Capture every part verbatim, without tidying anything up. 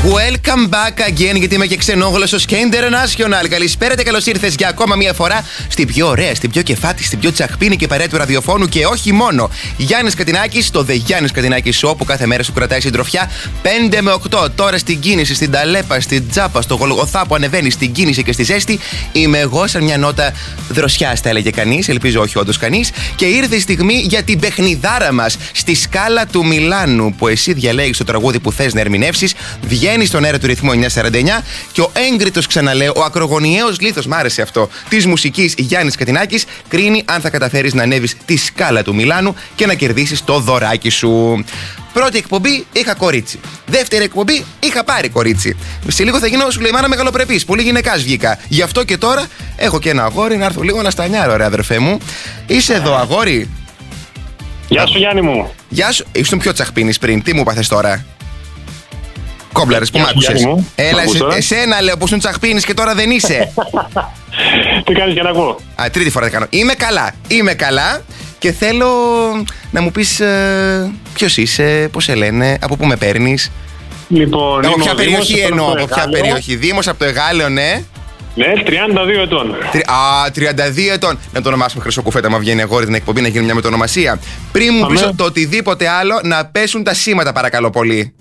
Welcome back again, γιατί είμαι και ξενόγλωσσος και international. Καλησπέρα και καλώς ήρθες για ακόμα μία φορά στην πιο ωραία, στην πιο κεφάτη, στην πιο τσαχπίνη και παρέα του ραδιοφώνου και όχι μόνο. Γιάννης Κατινάκης, το The Γιάννης Κατινάκης Show, που κάθε μέρα σου κρατάει συντροφιά πέντε με οκτώ. Τώρα στην κίνηση, στην ταλέπα, στην τζάπα, στο Γολγοθά που ανεβαίνει, στην κίνηση και στη ζέστη. Είμαι εγώ, σαν μια νότα δροσιάς, θα έλεγε κανείς. Ελπίζω όχι όντως κανείς. Και ήρθε η στιγμή για την παιχνιδάρα μας στη σκάλα του Μιλάνου, που εσύ διαλέγεις το τραγούδι που θες να ερμηνεύσεις. Βγαίνει στον αέρα του ρυθμού εννιακόσια σαράντα εννιά και ο έγκριτος, ξαναλέω, ο ακρογωνιαίος λίθος, μ' άρεσε αυτό, της μουσικής Γιάννης Κατινάκης, κρίνει αν θα καταφέρεις να ανέβεις τη σκάλα του Μιλάνου και να κερδίσεις το δωράκι σου. Πρώτη εκπομπή είχα κορίτσι. Δεύτερη εκπομπή είχα πάρει κορίτσι. Σε λίγο θα γίνω Σουλεϊμάνα μεγαλοπρεπής. Πολύ γυναικάς βγήκα. Γι' αυτό και τώρα έχω και ένα αγόρι να έρθω λίγο να στανιάρω, ρε αδερφέ μου. Είσαι εδώ, αγόρι? Γεια σου, Γιάννη μου. Γεια σου. Ήσουν πιο τσαχπίνης πριν. Τι μου πάθες τώρα? Κόμπλαρες που μ' άκουσες. Έλα, εσ, εσένα λέω που ήσουν τσαχπίνης και τώρα δεν είσαι. Τι κάνεις για να ακούω? Α, τρίτη φορά δεν κάνω. Είμαι καλά. Είμαι καλά και θέλω να μου πεις ε, ποιος είσαι, πώς σε λένε, από πού με παίρνεις. Λοιπόν, από ποια περιοχή εννοώ, από ποια περιοχή? Δήμος, από το Εγάλεο, ναι. Ναι, τριάντα δύο ετών. Α, τριάντα δύο ετών. Να το ονομάσουμε Χρυσοκουφέτα, μα βγαίνει αγόρι την εκπομπή, να γίνει μια μετονομασία. Πριν μου πεις το οτιδήποτε άλλο, να πέσουν τα σήματα, παρακαλώ πολύ.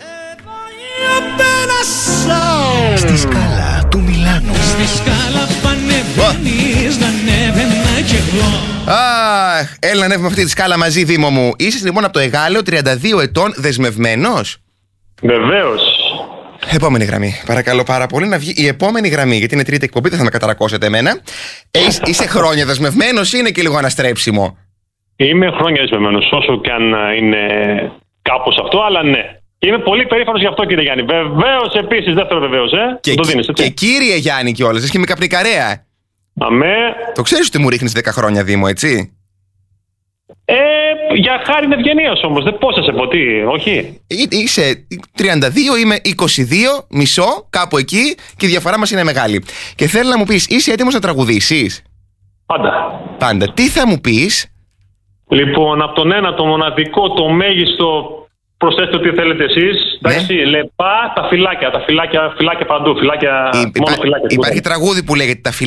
Στη σκάλα του Μιλάνου. Στη σκάλα πανεβαίνεις, να ανέβαινα κι εγώ. Αχ, έλα να ανέβουμε αυτή τη σκάλα μαζί, Δήμο μου. Είσαι λοιπόν από το Εγάλεο, τριάντα δύο ετών, δεσμευμένος. Βεβαίως. Επόμενη γραμμή. Παρακαλώ πάρα πολύ να βγει η επόμενη γραμμή, γιατί είναι τρίτη εκπομπή, δεν θα με καταρακώσετε εμένα. Ε, είσαι χρόνια δεσμευμένος ή είναι και λίγο αναστρέψιμο? Είμαι χρόνια δεσμευμένος, όσο και αν είναι κάπως αυτό, αλλά ναι. Είμαι πολύ περήφανος γι' αυτό, κύριε Γιάννη. Βεβαίως, επίσης, δεύτερο βεβαίως, ε. Και, το δίνεις, έτσι. Και κύριε Γιάννη κιόλας, και με καπνικαρέα. Αμέ. Το ξέρεις ότι μου ρίχνεις δέκα χρόνια, Δήμο, έτσι? Ε, για χάρη ευγενίας όμως, δεν πώς θα σε πω, τι, όχι. Εί, είσαι τριάντα δύο, είμαι είκοσι δύο, μισό, κάπου εκεί, και η διαφορά μας είναι μεγάλη. Και θέλω να μου πεις, είσαι έτοιμος να τραγουδήσεις? Πάντα. Πάντα. Τι θα μου πεις? Λοιπόν, από τον ένα, το μοναδικό, το μέγιστο, προσθέστε ό,τι θέλετε εσείς. Εντάξει, ναι. Λεπά, τα φυλάκια, τα φυλάκια, φυλάκια παντού, φυλάκια, Υ, μόνο υπά, φυλάκια. Υπάρχει τραγούδι που λέγεται τα φυλάκια.